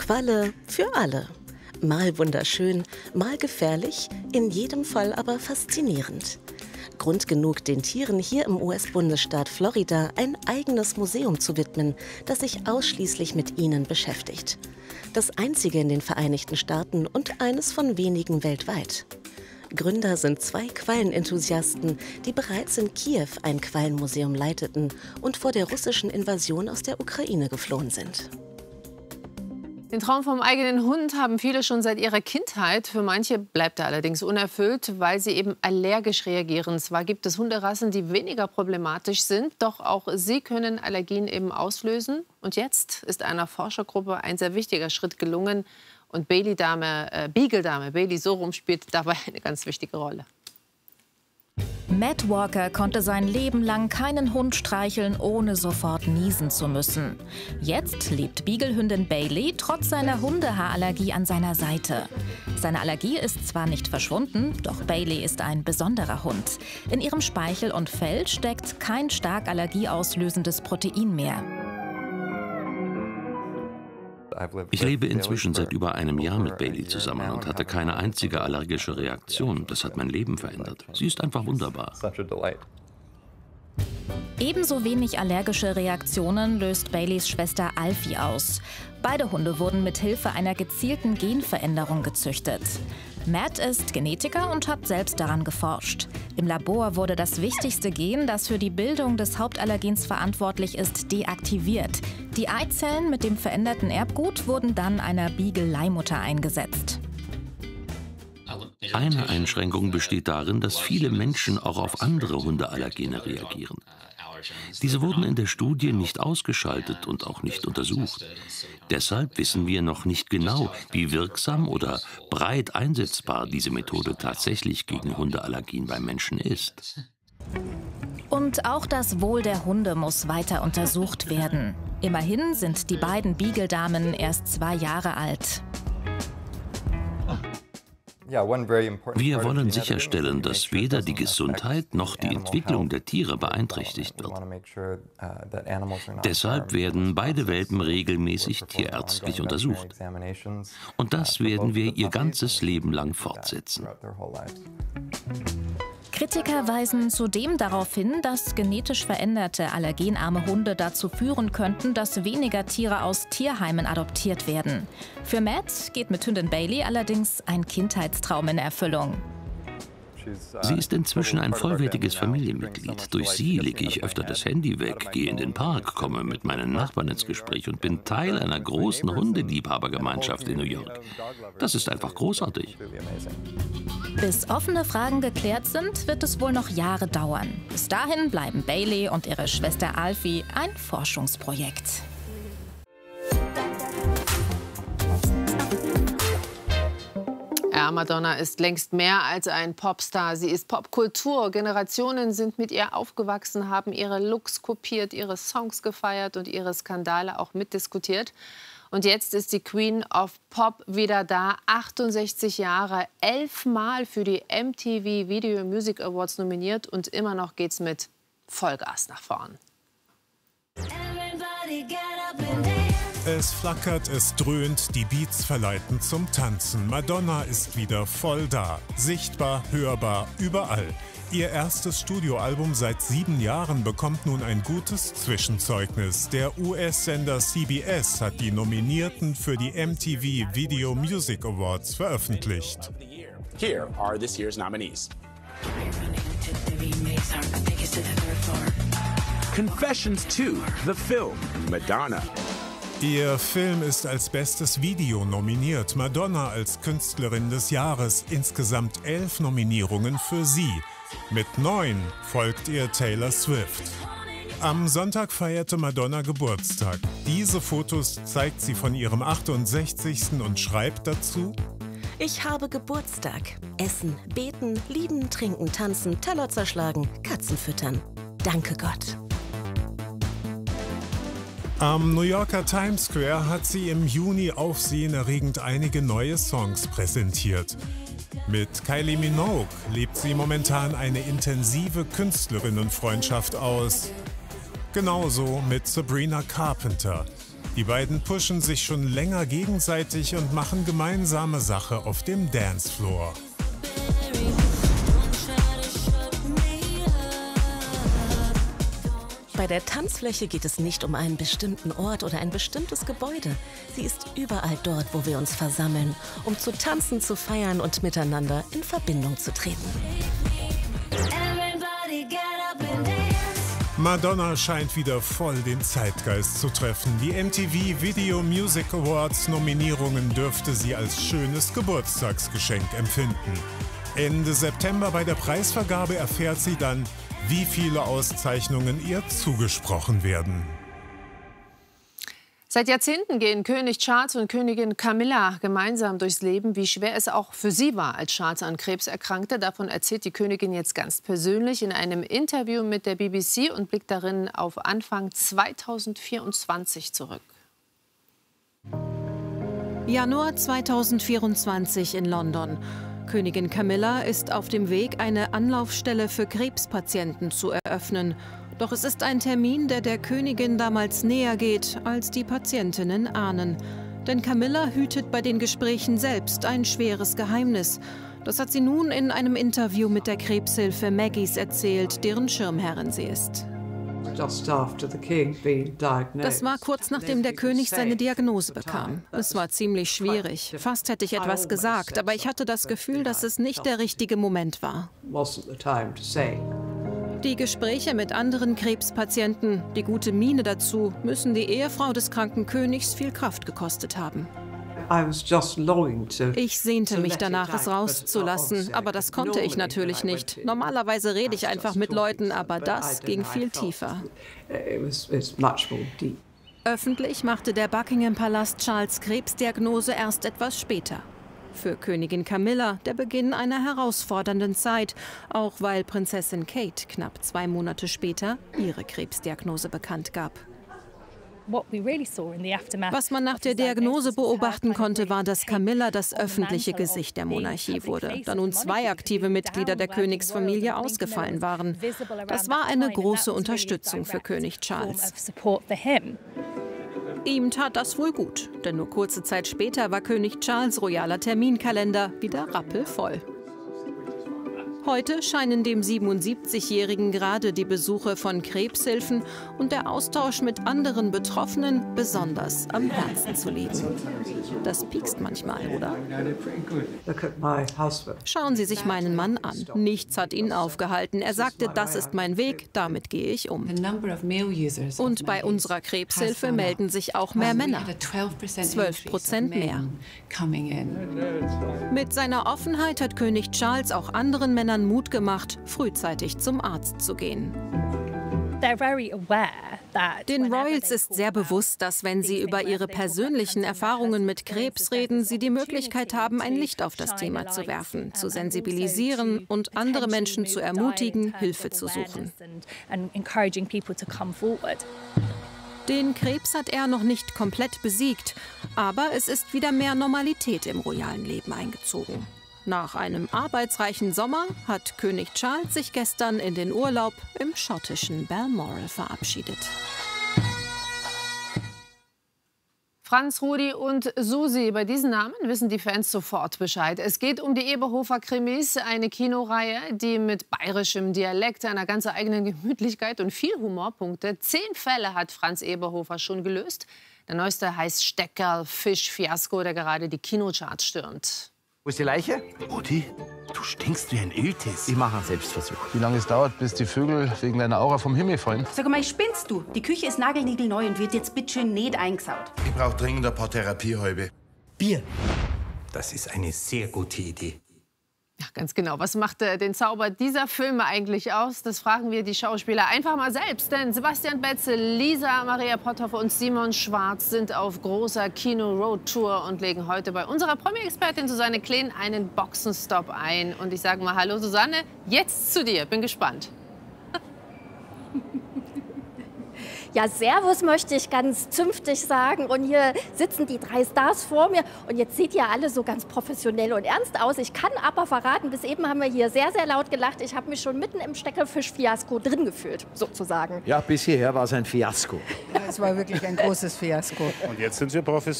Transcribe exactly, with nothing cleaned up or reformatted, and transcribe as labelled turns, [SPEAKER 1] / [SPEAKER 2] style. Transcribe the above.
[SPEAKER 1] Qualle für alle. Mal wunderschön, mal gefährlich, in jedem Fall aber faszinierend. Grund genug, den Tieren hier im U S-Bundesstaat Florida ein eigenes Museum zu widmen, das sich ausschließlich mit ihnen beschäftigt. Das einzige in den Vereinigten Staaten und eines von wenigen weltweit. Gründer sind zwei Quallenenthusiasten, die bereits in Kiew ein Quallenmuseum leiteten und vor der russischen Invasion aus der Ukraine geflohen sind.
[SPEAKER 2] Den Traum vom eigenen Hund haben viele schon seit ihrer Kindheit. Für manche bleibt er allerdings unerfüllt, weil sie eben allergisch reagieren. Zwar gibt es Hunderassen, die weniger problematisch sind, doch auch sie können Allergien eben auslösen. Und jetzt ist einer Forschergruppe ein sehr wichtiger Schritt gelungen. Und Bailey-Dame, äh, Beagle-Dame Bailey so rum spielt dabei eine ganz wichtige Rolle.
[SPEAKER 3] Matt Walker konnte sein Leben lang keinen Hund streicheln, ohne sofort niesen zu müssen. Jetzt lebt Beagle-Hündin Bailey trotz seiner Hundehaarallergie an seiner Seite. Seine Allergie ist zwar nicht verschwunden, doch Bailey ist ein besonderer Hund. In ihrem Speichel und Fell steckt kein stark allergieauslösendes Protein mehr.
[SPEAKER 4] Ich lebe inzwischen seit über einem Jahr mit Bailey zusammen und hatte keine einzige allergische Reaktion. Das hat mein Leben verändert. Sie ist einfach wunderbar.
[SPEAKER 3] Ebenso wenig allergische Reaktionen löst Baileys Schwester Alfie aus. Beide Hunde wurden mit Hilfe einer gezielten Genveränderung gezüchtet. Matt ist Genetiker und hat selbst daran geforscht. Im Labor wurde das wichtigste Gen, das für die Bildung des Hauptallergens verantwortlich ist, deaktiviert. Die Eizellen mit dem veränderten Erbgut wurden dann einer Beagle-Leihmutter eingesetzt.
[SPEAKER 4] Eine Einschränkung besteht darin, dass viele Menschen auch auf andere Hundeallergene reagieren. Diese wurden in der Studie nicht ausgeschaltet und auch nicht untersucht. Deshalb wissen wir noch nicht genau, wie wirksam oder breit einsetzbar diese Methode tatsächlich gegen Hundeallergien beim Menschen ist.
[SPEAKER 3] Und auch das Wohl der Hunde muss weiter untersucht werden. Immerhin sind die beiden Beagle-Damen erst zwei Jahre alt.
[SPEAKER 4] Wir wollen sicherstellen, dass weder die Gesundheit noch die Entwicklung der Tiere beeinträchtigt wird. Deshalb werden beide Welpen regelmäßig tierärztlich untersucht. Und das werden wir ihr ganzes Leben lang fortsetzen.
[SPEAKER 3] Kritiker weisen zudem darauf hin, dass genetisch veränderte, allergenarme Hunde dazu führen könnten, dass weniger Tiere aus Tierheimen adoptiert werden. Für Matt geht mit Hündin Bailey allerdings ein Kindheitstraum in Erfüllung.
[SPEAKER 4] Sie ist inzwischen ein vollwertiges Familienmitglied. Durch sie lege ich öfter das Handy weg, gehe in den Park, komme mit meinen Nachbarn ins Gespräch und bin Teil einer großen Hundeliebhabergemeinschaft in New York. Das ist einfach großartig.
[SPEAKER 3] Bis offene Fragen geklärt sind, wird es wohl noch Jahre dauern. Bis dahin bleiben Bailey und ihre Schwester Alfie ein Forschungsprojekt.
[SPEAKER 2] Ja, Madonna ist längst mehr als ein Popstar. Sie ist Popkultur. Generationen sind mit ihr aufgewachsen, haben ihre Looks kopiert, ihre Songs gefeiert und ihre Skandale auch mitdiskutiert. Und jetzt ist die Queen of Pop wieder da. achtundsechzig Jahre, elfmal für die M T V Video Music Awards nominiert. Und immer noch geht's mit Vollgas nach vorn.
[SPEAKER 5] Es flackert, es dröhnt, die Beats verleiten zum Tanzen. Madonna ist wieder voll da. Sichtbar, hörbar, überall. Ihr erstes Studioalbum seit sieben Jahren bekommt nun ein gutes Zwischenzeugnis. Der U S-Sender C B S hat die Nominierten für die M T V Video Music Awards veröffentlicht.
[SPEAKER 6] Here are this year's nominees. Confessions two, the film, Madonna.
[SPEAKER 5] Ihr Film ist als bestes Video nominiert, Madonna als Künstlerin des Jahres. Insgesamt elf Nominierungen für sie. Mit neun folgt ihr Taylor Swift. Am Sonntag feierte Madonna Geburtstag. Diese Fotos zeigt sie von ihrem achtundsechzigsten und schreibt dazu:
[SPEAKER 1] Ich habe Geburtstag. Essen, beten, lieben, trinken, tanzen, Teller zerschlagen, Katzen füttern. Danke Gott.
[SPEAKER 5] Am New Yorker Times Square hat sie im Juni aufsehenerregend einige neue Songs präsentiert. Mit Kylie Minogue lebt sie momentan eine intensive Künstlerinnenfreundschaft aus. Genauso mit Sabrina Carpenter. Die beiden pushen sich schon länger gegenseitig und machen gemeinsame Sache auf dem Dancefloor.
[SPEAKER 1] Bei der Tanzfläche geht es nicht um einen bestimmten Ort oder ein bestimmtes Gebäude. Sie ist überall dort, wo wir uns versammeln, um zu tanzen, zu feiern und miteinander in Verbindung zu treten.
[SPEAKER 5] Madonna scheint wieder voll den Zeitgeist zu treffen. Die M T V Video Music Awards Nominierungen dürfte sie als schönes Geburtstagsgeschenk empfinden. Ende September bei der Preisvergabe erfährt sie dann, wie viele Auszeichnungen ihr zugesprochen werden.
[SPEAKER 2] Seit Jahrzehnten gehen König Charles und Königin Camilla gemeinsam durchs Leben. Wie schwer es auch für sie war, als Charles an Krebs erkrankte, davon erzählt die Königin jetzt ganz persönlich in einem Interview mit der B B C und blickt darin auf Anfang zweitausendvierundzwanzig zurück.
[SPEAKER 7] Januar zweitausendvierundzwanzig in London. Königin Camilla ist auf dem Weg, eine Anlaufstelle für Krebspatienten zu eröffnen. Doch es ist ein Termin, der der Königin damals näher geht, als die Patientinnen ahnen. Denn Camilla hütet bei den Gesprächen selbst ein schweres Geheimnis. Das hat sie nun in einem Interview mit der Krebshilfe Maggies erzählt, deren Schirmherrin sie ist. Das war kurz nachdem der König seine Diagnose bekam. Es war ziemlich schwierig. Fast hätte ich etwas gesagt, aber ich hatte das Gefühl, dass es nicht der richtige Moment war. Die Gespräche mit anderen Krebspatienten, die gute Miene dazu, müssen die Ehefrau des kranken Königs viel Kraft gekostet haben. Ich sehnte mich danach, es rauszulassen, aber das konnte ich natürlich nicht. Normalerweise rede ich einfach mit Leuten, aber das ging viel tiefer. Öffentlich machte der Buckingham-Palast Charles' Krebsdiagnose erst etwas später. Für Königin Camilla der Beginn einer herausfordernden Zeit, auch weil Prinzessin Kate knapp zwei Monate später ihre Krebsdiagnose bekannt gab. Was man nach der Diagnose beobachten konnte, war, dass Camilla das öffentliche Gesicht der Monarchie wurde, da nun zwei aktive Mitglieder der Königsfamilie ausgefallen waren. Das war eine große Unterstützung für König Charles. Ihm tat das wohl gut, denn nur kurze Zeit später war König Charles' royaler Terminkalender wieder rappelvoll. Heute scheinen dem siebenundsiebzigjährigen gerade die Besuche von Krebshilfen und der Austausch mit anderen Betroffenen besonders am Herzen zu liegen. Das piekst manchmal, oder? Schauen Sie sich meinen Mann an. Nichts hat ihn aufgehalten. Er sagte, das ist mein Weg, damit gehe ich um. Und bei unserer Krebshilfe melden sich auch mehr Männer. zwölf Prozent mehr. Mit seiner Offenheit hat König Charles auch anderen Männern Mut gemacht, frühzeitig zum Arzt zu gehen. Den Royals ist sehr bewusst, dass wenn sie über ihre persönlichen Erfahrungen mit Krebs reden, sie die Möglichkeit haben, ein Licht auf das Thema zu werfen, zu sensibilisieren und andere Menschen zu ermutigen, Hilfe zu suchen. Den Krebs hat er noch nicht komplett besiegt, aber es ist wieder mehr Normalität im royalen Leben eingezogen. Nach einem arbeitsreichen Sommer hat König Charles sich gestern in den Urlaub im schottischen Balmoral verabschiedet.
[SPEAKER 2] Franz, Rudi und Susi, bei diesen Namen wissen die Fans sofort Bescheid. Es geht um die Eberhofer-Krimis, eine Kinoreihe, die mit bayerischem Dialekt, einer ganz eigenen Gemütlichkeit und viel Humorpunkte. Zehn Fälle hat Franz Eberhofer schon gelöst. Der neueste heißt Steckerl-Fisch-Fiasko, der gerade die Kinocharts stürmt.
[SPEAKER 8] Wo ist die Leiche?
[SPEAKER 6] Rudi, du stinkst wie ein Iltis.
[SPEAKER 8] Ich mache einen Selbstversuch.
[SPEAKER 9] Wie lange es dauert, bis die Vögel wegen deiner Aura vom Himmel fallen?
[SPEAKER 10] Sag mal, spinnst du? Die Küche ist nagelniegelneu und wird jetzt bitteschön nicht eingesaut.
[SPEAKER 6] Ich brauche dringend ein paar Therapiehäube.
[SPEAKER 11] Bier. Das ist eine sehr gute Idee.
[SPEAKER 2] Ja, ganz genau. Was macht äh, den Zauber dieser Filme eigentlich aus? Das fragen wir die Schauspieler einfach mal selbst. Denn Sebastian Betzel, Lisa Maria Potthoff und Simon Schwarz sind auf großer Kino-Road-Tour und legen heute bei unserer Promi-Expertin Susanne Kleen einen Boxenstopp ein. Und ich sage mal hallo Susanne, jetzt zu dir. Bin gespannt.
[SPEAKER 8] Ja, Servus möchte ich ganz zünftig sagen. Und hier sitzen die drei Stars vor mir. Und jetzt seht ihr alle so ganz professionell und ernst aus. Ich kann aber verraten, bis eben haben wir hier sehr, sehr laut gelacht. Ich habe mich schon mitten im Steckelfisch-Fiasko drin gefühlt, sozusagen.
[SPEAKER 12] Ja, bis hierher war es ein Fiasko.
[SPEAKER 13] Ja, es war wirklich ein großes Fiasko.
[SPEAKER 14] Und jetzt sind Sie professionell.